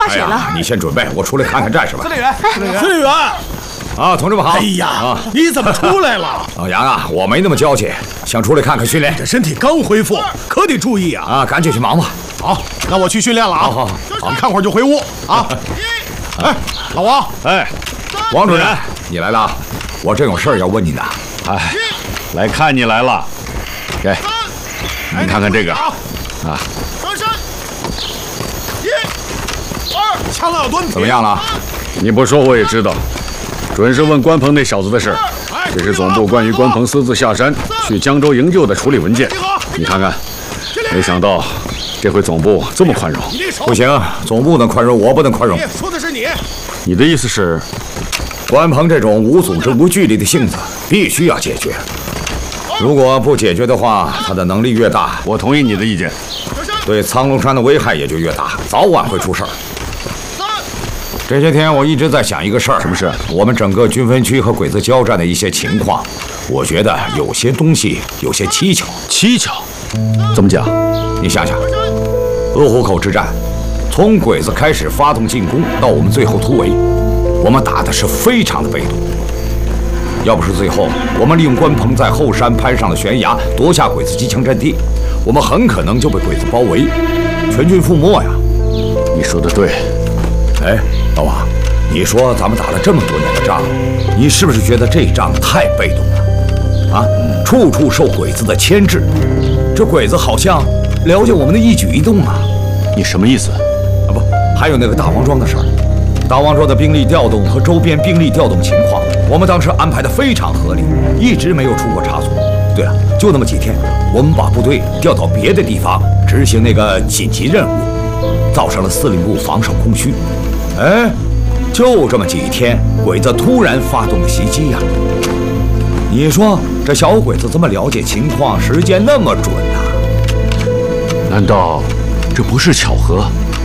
水了。 你先准备，我出来看看战士吧。 司令员。 啊，同志们好！ 哎呀，你怎么出来了？ 老杨啊，我没那么娇气，想出来看看训练。 这身体刚恢复，可得注意啊！ 啊，赶紧去忙吧。 好，那我去训练了啊！ 好， 你看会儿就回屋啊！哎，老王， 哎， 王主任，你来了，我正有事儿要问你呢。 哎，来看你来了，给，你看看这个啊， 转身，1、2，枪要蹲平。 怎么样了？ 你不说我也知道。 准是问关鹏那小子的事，这是总部关于关鹏私自下山去江州营救的处理文件。你看看，没想到这回总部这么宽容。 不行，总部能宽容，我不能宽容。 说的是你。 你的意思是， 关鹏这种无组织无纪律的性子必须要解决。如果不解决的话，他的能力越大， 我同意你的意见， 对苍龙山的危害也就越大，早晚会出事儿。 这些天我一直在想一个事儿， 什么事？ 我们整个军分区和鬼子交战的一些情况，我觉得有些东西有些蹊跷。 蹊跷？怎么讲？ 你想想，鄂湖口之战，从鬼子开始发动进攻到我们最后突围，我们打的是非常的被动。要不是最后我们利用关鹏在后山攀上了悬崖，夺下鬼子机枪阵地，我们很可能就被鬼子包围，全军覆没呀。 你说的对。 哎，老王，你说咱们打了这么多年的仗，你是不是觉得这仗太被动了？啊，处处受鬼子的牵制，这鬼子好像了解我们的一举一动啊！ 你什么意思？ 啊不，还有那个大王庄的事儿，大王庄的兵力调动和周边兵力调动情况，我们当时安排的非常合理，一直没有出过差错。对了，就那么几天，我们把部队调到别的地方执行那个紧急任务，造成了司令部防守空虚。 哎，就这么几天，鬼子突然发动了袭击呀！你说这小鬼子这么了解情况，时间那么准呐？ 难道这不是巧合？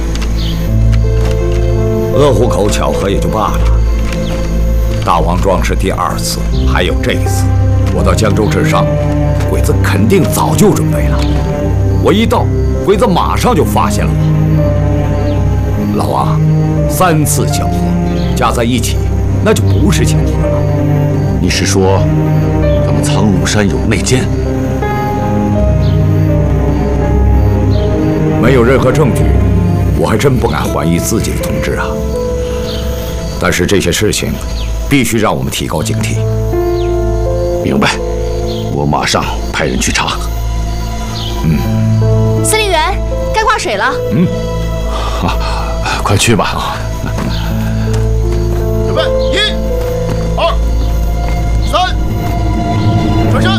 鄂湖口巧合也就罢了，大王庄是第2次，还有这一次，我到江州治伤，鬼子肯定早就准备了。我一到，鬼子马上就发现了我。老王。 3次巧合加在一起，那就不是巧合了。 你是说，咱们苍龙山有内奸？ 没有任何证据，我还真不敢怀疑自己的同志啊。但是这些事情，必须让我们提高警惕。 明白，我马上派人去查。 司令员，该挂水了。 快去吧。 准备，1、2、3，转身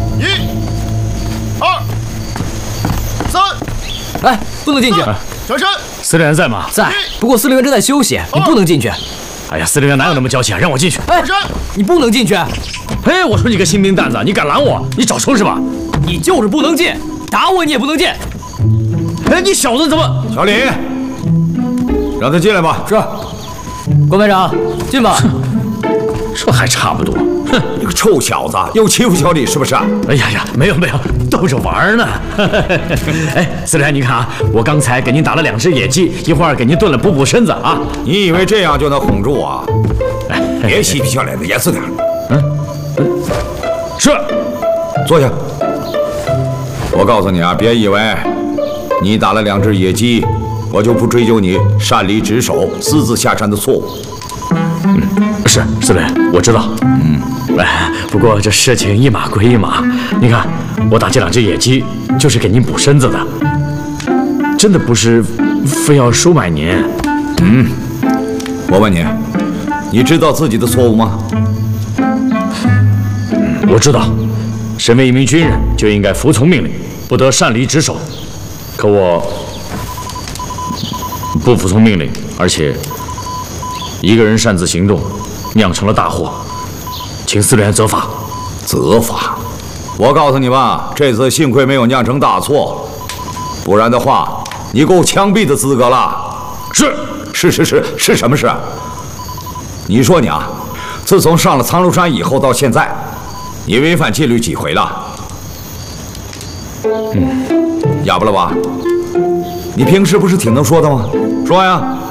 ，1、2、3。 哎，不能进去。 转身。 司令员在吗？ 在，不过司令员正在休息，你不能进去。 哎呀，司令员哪有那么娇气啊？让我进去。 哎，你不能进去。 嘿，我说你个新兵蛋子，你敢拦我？你找抽是吧？ 你就是不能进，打我你也不能进。 哎，你小子怎么？ 小李，让他进来吧。 是。关班长，进吧。 这还差不多。 哼，你个臭小子，又欺负小李是不是？ 哎呀呀，没有，逗着玩呢。哎，司令员，你看啊，我刚才给您打了2只野鸡，一会儿给您炖了补身子啊。 你以为这样就能哄住我？别嬉皮笑脸的，严肃点。 是。 坐下。我告诉你啊，别以为你打了2只野鸡，我就不追究你擅离职守、私自下山的错误。 是司令，我知道。不过这事情一码归一码。你看，我打这2只野鸡，就是给您补身子的，真的不是非要收买您。 我问你，你知道自己的错误吗？ 我知道，身为一名军人就应该服从命令，不得擅离职守。可我不服从命令，而且一个人擅自行动，酿成了大祸，请司令员责罚。 责罚？我告诉你吧，这次幸亏没有酿成大错，不然的话，你够枪毙的资格了。是什么事？你说你啊，自从上了苍龙山以后到现在，你违反纪律几回了？哑巴了吧？你平时不是挺能说的吗？说呀！